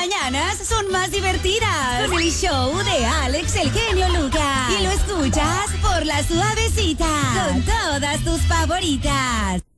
mañanas son más divertidas con el show de Alex el genio Lucas. Y lo escuchas por La Suavecita con todas tus favoritas.